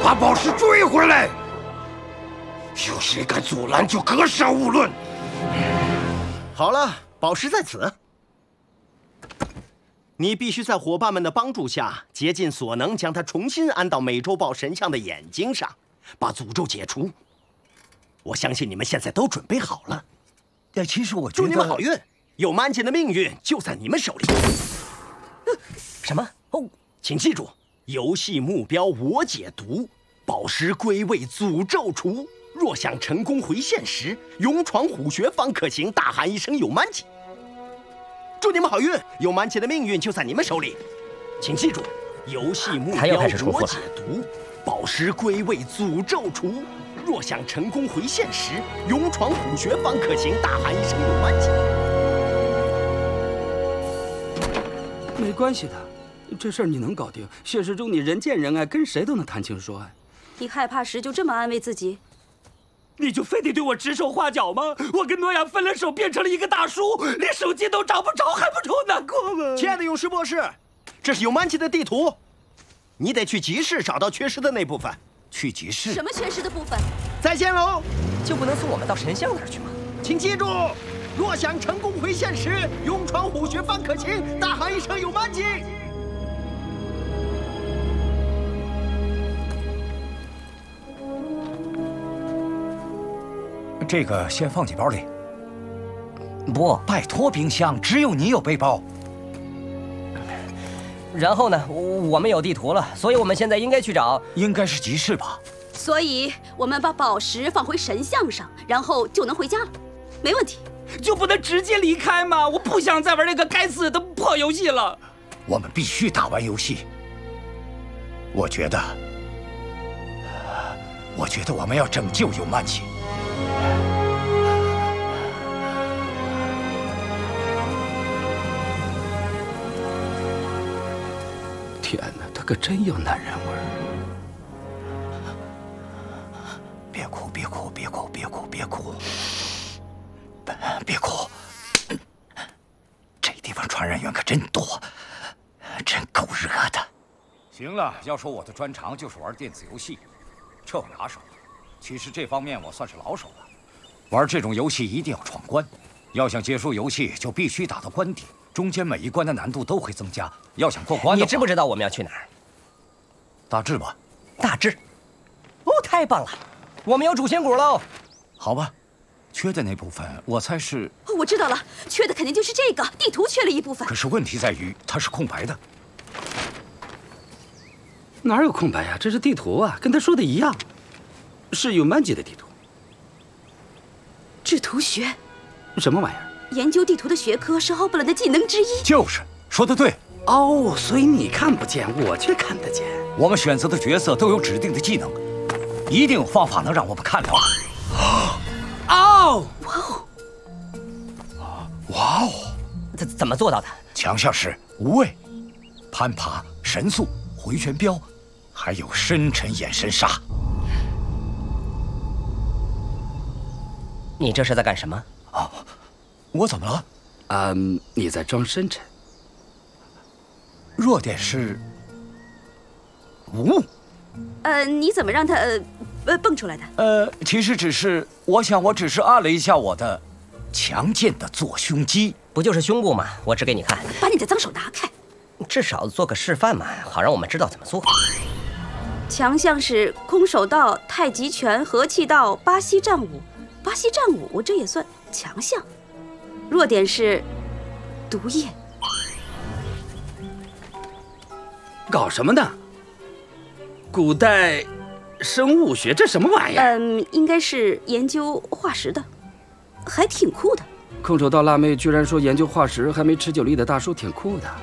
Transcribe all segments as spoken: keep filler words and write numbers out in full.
把宝石追回来！有谁敢阻拦，就格杀勿论。 好了，宝石在此。你必须在伙伴们的帮助下，竭尽所能将它重新安到美洲豹神像的眼睛上，把诅咒解除。我相信你们现在都准备好了。 但其实我觉得， 祝你们好运，有曼姐的命运就在你们手里。 什么？哦， 请记住，游戏目标我解读，宝石归位，诅咒除。若想成功回现实，勇闯虎穴方可行。大喊一声有曼姐。祝你们好运，有曼姐的命运就在你们手里。请记住，游戏目标我解读，宝石归位，诅咒除。若想成功回现实，勇闯虎穴方可行。大喊一声有曼姐。 没关系的，这事儿你能搞定。现实中你人见人爱，跟谁都能谈情说爱。 你害怕时就这么安慰自己？ 你就非得对我指手画脚吗？我跟诺亚分了手，变成了一个大叔，连手机都找不着，还不愁难过吗？ 亲爱的勇士博士，这是有曼奇的地图，你得去集市找到缺失的那部分。 去集市？ 什么缺失的部分？ 再见喽！ 就不能送我们到神像那儿去吗？ 请记住，若想成功回现实，勇闯虎穴方可行。大喊一声有曼奇。 这个先放进包里。 不， 拜托，冰箱，只有你有背包。 然后呢？我们有地图了，所以我们现在应该去找， 应该是集市吧。 所以我们把宝石放回神像上，然后就能回家了，没问题。 就不能直接离开吗？我不想再玩那个该死的破游戏了。 我们必须打完游戏。我觉得，我觉得我们要拯救有曼奇。 天哪，他可真有男人味儿！ 别哭，别哭，别哭，别哭，别哭，别哭！这地方传染源可真多，真够热的。 行了，要说我的专长就是玩电子游戏，这我拿手。其实这方面我算是老手了。玩这种游戏一定要闯关，要想结束游戏就必须打到关底。中间每一关的难度都会增加，要想过关的话， 你知不知道我们要去哪儿？ 大致吧。 大致。哦，太棒了，我们有主心骨喽。 好吧，缺的那部分我猜是…… 我知道了，缺的肯定就是这个地图，缺了一部分。 可是问题在于它是空白的。 哪有空白呀？这是地图啊，跟他说的一样，是有曼吉的地图。 制图学？ 什么玩意儿？ 研究地图的学科是奥布伦的技能之一。 就是说的对。 哦，所以你看不见，我却看得见。 我们选择的角色都有指定的技能，一定有方法能让我们看到。 哦， 哇哦， 哇哦， 怎怎么做到的？ 强项是无畏、攀爬、神速、回旋镖，还有深沉眼神杀。 你这是在干什么？ 哦，我怎么了？ 嗯，你在装深沉。 弱点是无。 呃，你怎么让他呃呃蹦出来的？ 呃，其实只是，我想我只是按了一下我的强健的左胸肌。 不就是胸部吗？我指给你看。 把你的脏手拿开。 至少做个示范嘛，好让我们知道怎么做。 强项是空手道、太极拳、和气道、巴西战舞。巴西战舞这也算强项。弱点是毒液。 搞什么呢？古代生物学这什么玩意儿？ 嗯，应该是研究化石的，还挺酷的。 空手道辣妹居然说研究化石还没持久力的大叔挺酷的。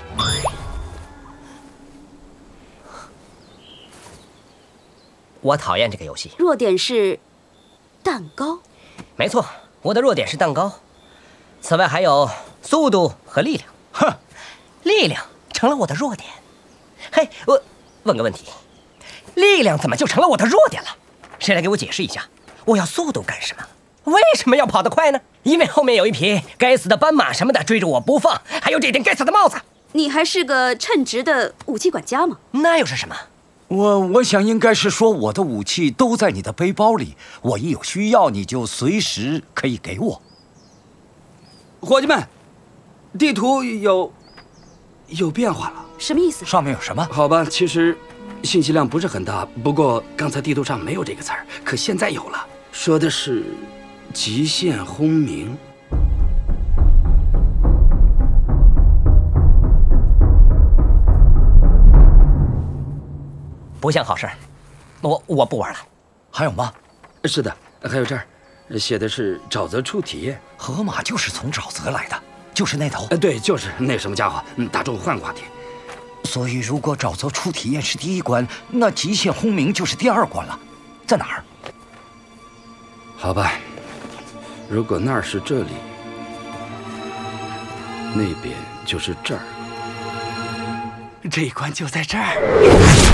我讨厌这个游戏。 弱点是蛋糕。 没错，我的弱点是蛋糕。此外还有速度和力量。 哼， 力量成了我的弱点。嘿，我问个问题，力量怎么就成了我的弱点了？谁来给我解释一下？我要速度干什么？为什么要跑得快呢？因为后面有一匹该死的斑马什么的追着我不放，还有这顶该死的帽子。 你还是个称职的武器管家吗？ 那又是什么？ 我我想应该是说我的武器都在你的背包里，我一有需要你就随时可以给我。 伙计们，地图有有变化了。 什么意思？ 上面有什么？ 好吧，其实信息量不是很大，不过刚才地图上没有这个词儿，可现在有了，说的是极限轰鸣。 不像好事儿，我我不玩了。 还有吗？ 是的，还有这儿写的是沼泽初体验。 河马就是从沼泽来的，就是那头。 呃，对，就是那什么家伙。嗯，大众换个话题。 所以，如果沼泽初体验是第一关，那极限轰鸣就是第二关了，在哪儿？ 好吧，如果那儿是这里，那边就是这儿， 这一关就在这儿。